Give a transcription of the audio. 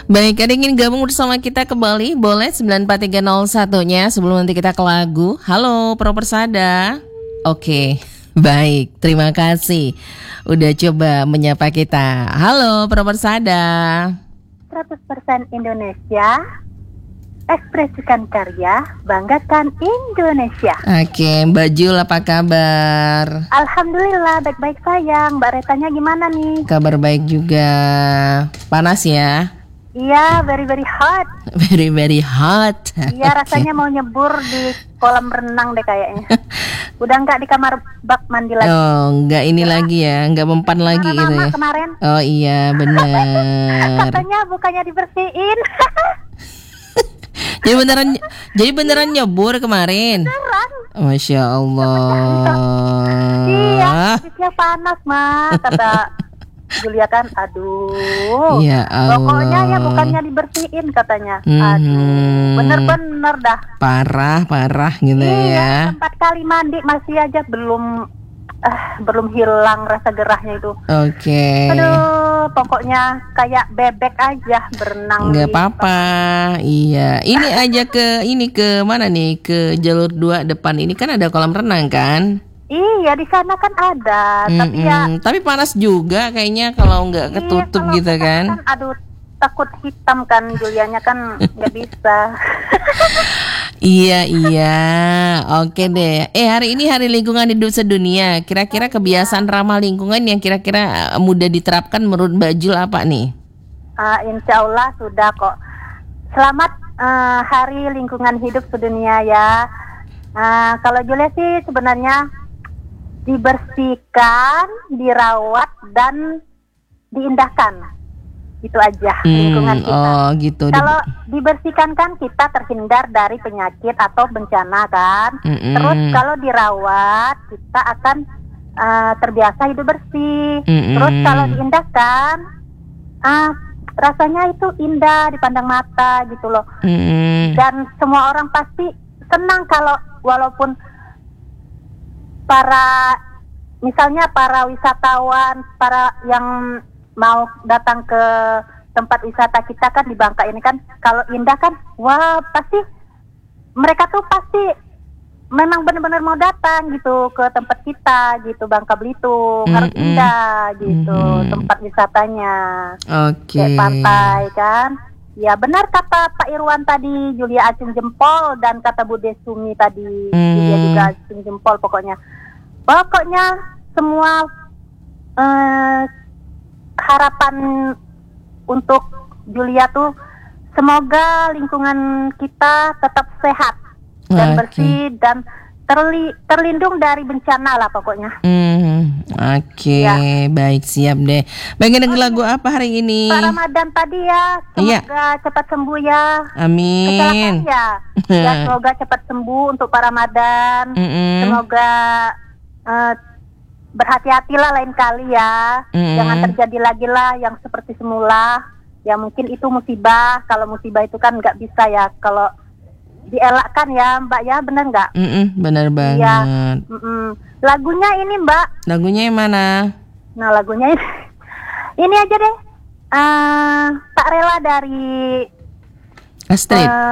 Baik, ada yang ingin gabung bersama kita kembali? Boleh 94301-nya sebelum nanti kita ke lagu. Halo, Pro Persada. Oke, baik, terima kasih udah coba menyapa kita. Halo, Pro Persada. 100% Indonesia, ekspresikan karya, banggakan Indonesia. Oke, Mbak Jul apa kabar? Alhamdulillah, baik-baik sayang. Mbak Retanya gimana nih? Kabar baik juga. Panas ya? Iya, very hot. Very hot. Iya, rasanya mau nyebur di kolam renang deh kayaknya. Udah nggak di kamar bak mandi lagi. Oh, nggak ini lagi ya, nggak mempan lagi gitu ya. Kemarin. Oh iya, benar. Katanya bukannya dibersihin. Jadi beneran nyebur kemarin. Beneran. Masya Allah. Iya, fisiknya panas mah kata Julia kan. Aduh. Ya Allah. Pokoknya ya bukannya dibersihin katanya. Aduh, bener-bener dah. Parah gitu ya. 4 kali mandi masih aja belum hilang rasa gerahnya itu. Oke. Aduh, pokoknya kayak bebek aja berenang. Nggak apa-apa. Iya. Ini aja ke mana nih? Ke jalur 2 depan ini kan ada kolam renang kan? Iya, di sana kan ada. Tapi panas juga kayaknya kalau nggak ketutup kalau gitu kan. Aduh, takut hitam kan Julianya kan nggak bisa. Iya. Oke deh. Hari ini Hari Lingkungan Hidup Sedunia. Kira-kira kebiasaan ramah lingkungan yang kira-kira mudah diterapkan menurut Mbak Jul apa nih? Insya Allah sudah kok. Selamat Hari Lingkungan Hidup Sedunia ya. Kalau Julia sih sebenarnya dibersihkan, dirawat, dan diindahkan. Itu aja lingkungan kita. Oh gitu. Kalau dibersihkan kan kita terhindar dari penyakit atau bencana kan. Terus kalau dirawat kita akan terbiasa hidup bersih. Terus kalau diindahkan, rasanya itu indah dipandang mata gitu loh. Dan semua orang pasti senang kalau walaupun misalnya para wisatawan, para yang mau datang ke tempat wisata kita kan di Bangka ini kan, kalau indah kan, wah pasti mereka tuh pasti memang benar-benar mau datang gitu ke tempat kita gitu, Bangka Belitung harus indah gitu tempat wisatanya. Oke. Kayak pantai kan. Ya benar kata Pak Irwan tadi, Julia acung jempol, dan kata Bu Desumi tadi, Julia juga acung jempol pokoknya. Pokoknya semua harapan untuk Julia tuh semoga lingkungan kita tetap sehat dan bersih dan terlindung dari bencana lah pokoknya. Oke, ya. Baik, siap deh. Pengen denger lagu apa hari ini? Pak Ramadan tadi ya, semoga cepat sembuh ya. Amin. Ya, semoga cepat sembuh untuk Pak Ramadan. Semoga berhati-hatilah lain kali ya. Jangan terjadi lagi lah yang seperti semula. Ya mungkin itu musibah. Kalau musibah itu kan nggak bisa ya kalau dielakkan ya Mbak ya, benar nggak? Benar banget. Ya, lagunya ini Mbak. Lagunya yang mana? Nah lagunya ini aja deh. Tak Rela dari Astrid.